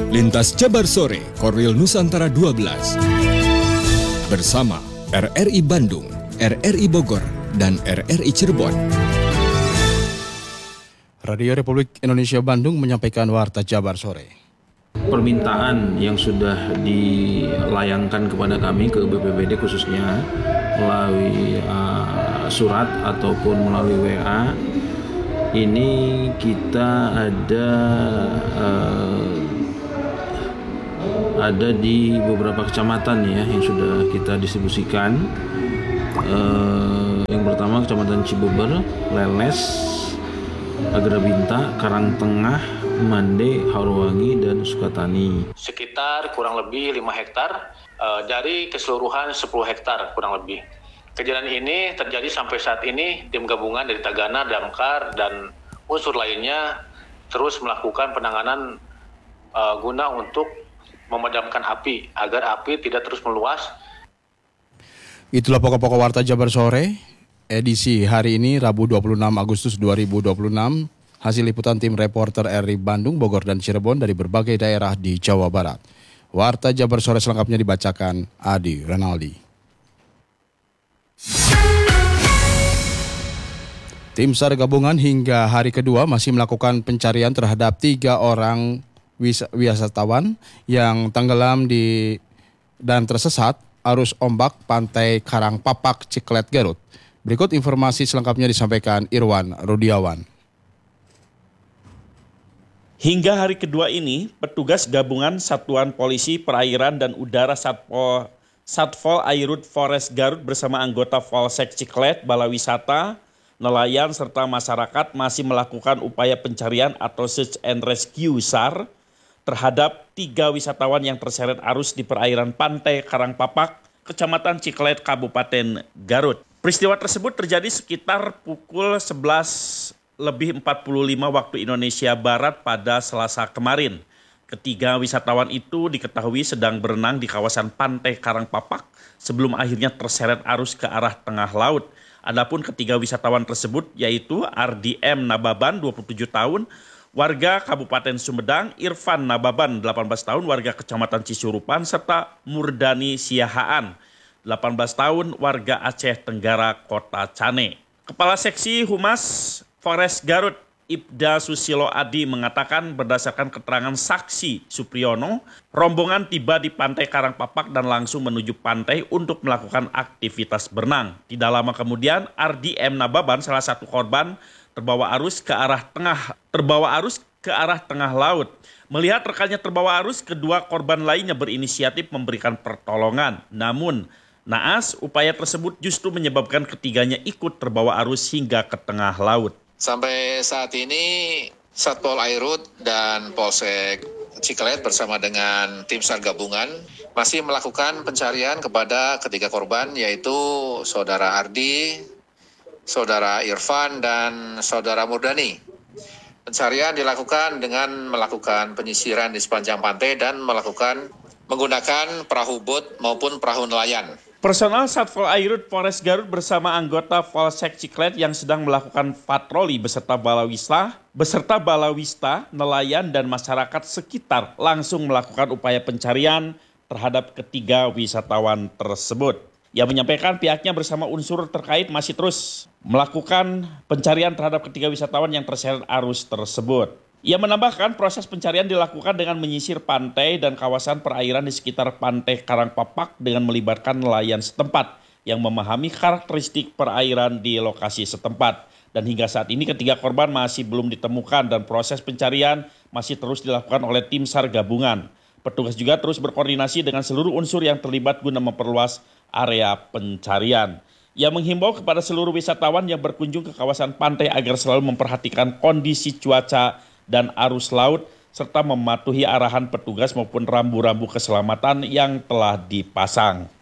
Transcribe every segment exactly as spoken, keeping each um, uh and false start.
Lintas Jabar Sore, Korwil Nusantara dua belas. Bersama R R I Bandung, R R I Bogor, dan R R I Cirebon. Radio Republik Indonesia Bandung menyampaikan Warta Jabar Sore. Permintaan yang sudah dilayangkan kepada kami ke B P B D khususnya melalui uh, surat ataupun melalui W A, ini kita ada uh, ada di beberapa kecamatan ya yang sudah kita distribusikan. Uh, yang pertama Kecamatan Cibeber, Leles, Agrabinta, Karangtengah, Mande, Haruwangi, dan Sukatani. Sekitar kurang lebih lima hektar uh, dari keseluruhan sepuluh hektar kurang lebih. Kejadian ini terjadi sampai saat ini tim gabungan dari Tagana, Damkar, dan unsur lainnya terus melakukan penanganan uh, guna untuk memadamkan api agar api tidak terus meluas. Itulah pokok-pokok Warta Jabar Sore edisi hari ini Rabu dua puluh enam Agustus dua ribu dua puluh enam. Hasil liputan tim reporter R R I Bandung, Bogor, dan Cirebon dari berbagai daerah di Jawa Barat. Warta Jabar Sore selengkapnya dibacakan Adi Renaldi. Tim SAR gabungan hingga hari kedua masih melakukan pencarian terhadap tiga orang wisatawan yang tenggelam di dan tersesat arus ombak pantai Karangpapak, Ciklet, Garut. Berikut informasi selengkapnya disampaikan Irwan Rudiawan. Hingga hari kedua ini, petugas gabungan Satuan Polisi Perairan dan Udara Satpol, Satpol Airut Forest Garut bersama anggota Polsek Ciklet, Bala Wisata, nelayan, serta masyarakat masih melakukan upaya pencarian atau search and rescue SAR terhadap tiga wisatawan yang terseret arus di perairan pantai Karangpapak, Kecamatan Ciklet, Kabupaten Garut. Peristiwa tersebut terjadi sekitar pukul sebelas lebih empat puluh lima waktu Indonesia Barat pada Selasa kemarin. Ketiga wisatawan itu diketahui sedang berenang di kawasan pantai Karangpapak sebelum akhirnya terseret arus ke arah tengah laut. Adapun ketiga wisatawan tersebut yaitu Ardi M. Nababan, dua puluh tujuh tahun, warga Kabupaten Sumedang, Irfan Nababan, delapan belas tahun, warga Kecamatan Cisurupan, serta Murdani Siahaan, delapan belas tahun, warga Aceh Tenggara, Kota Cane. Kepala Seksi Humas Forest Garut, Ibda Susilo Adi, mengatakan berdasarkan keterangan saksi Supriyono, rombongan tiba di pantai Karangpapak dan langsung menuju pantai untuk melakukan aktivitas berenang. Tidak lama kemudian, Ardi M. Nababan, salah satu korban, terbawa arus ke arah tengah terbawa arus ke arah tengah laut. Melihat rekannya terbawa arus, kedua korban lainnya berinisiatif memberikan pertolongan. Namun, naas upaya tersebut justru menyebabkan ketiganya ikut terbawa arus hingga ke tengah laut. Sampai saat ini Satpol Airut dan Polsek Ciklet bersama dengan tim SAR gabungan masih melakukan pencarian kepada ketiga korban, yaitu Saudara Ardi, Saudara Irfan, dan Saudara Murdani. Pencarian dilakukan dengan melakukan penyisiran di sepanjang pantai dan melakukan menggunakan perahu bot maupun perahu nelayan. Personal Satpol Airut Polres Garut bersama anggota Polsek Ciklet yang sedang melakukan patroli beserta balawista, beserta balawista, nelayan, dan masyarakat sekitar langsung melakukan upaya pencarian terhadap ketiga wisatawan tersebut. Ia menyampaikan pihaknya bersama unsur terkait masih terus melakukan pencarian terhadap ketiga wisatawan yang terseret arus tersebut. Ia menambahkan proses pencarian dilakukan dengan menyisir pantai dan kawasan perairan di sekitar pantai Karangpapak dengan melibatkan nelayan setempat yang memahami karakteristik perairan di lokasi setempat. Dan hingga saat ini ketiga korban masih belum ditemukan dan proses pencarian masih terus dilakukan oleh tim SAR gabungan. Petugas juga terus berkoordinasi dengan seluruh unsur yang terlibat guna memperluas area pencarian. Ia menghimbau kepada seluruh wisatawan yang berkunjung ke kawasan pantai agar selalu memperhatikan kondisi cuaca dan arus laut, serta mematuhi arahan petugas maupun rambu-rambu keselamatan yang telah dipasang.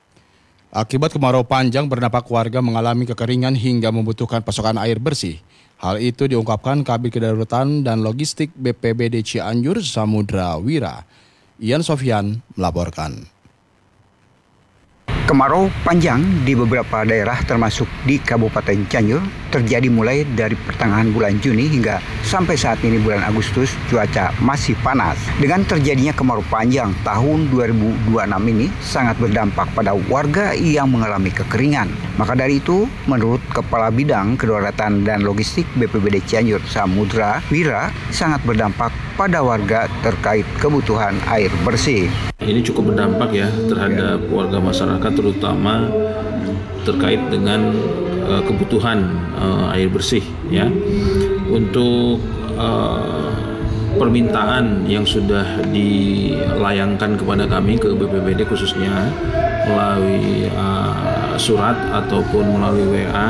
Akibat kemarau panjang berdampak warga mengalami kekeringan hingga membutuhkan pasokan air bersih. Hal itu diungkapkan Kabid Kedaruratan dan Logistik B P B D Cianjur, Samudra Wira. Ian Sofyan melaporkan. Kemarau panjang di beberapa daerah termasuk di Kabupaten Cianjur terjadi mulai dari pertengahan bulan Juni hingga sampai saat ini bulan Agustus cuaca masih panas. Dengan terjadinya kemarau panjang tahun dua ribu dua puluh enam ini sangat berdampak pada warga yang mengalami kekeringan. Maka dari itu, menurut Kepala Bidang Kedaruratan dan Logistik B P B D Cianjur Samudra Wira, sangat berdampak pada warga terkait kebutuhan air bersih. Ini cukup berdampak ya terhadap warga masyarakat, terutama terkait dengan uh, kebutuhan uh, air bersih ya. Untuk uh, permintaan yang sudah dilayangkan kepada kami ke B P B D khususnya melalui uh, surat ataupun melalui W A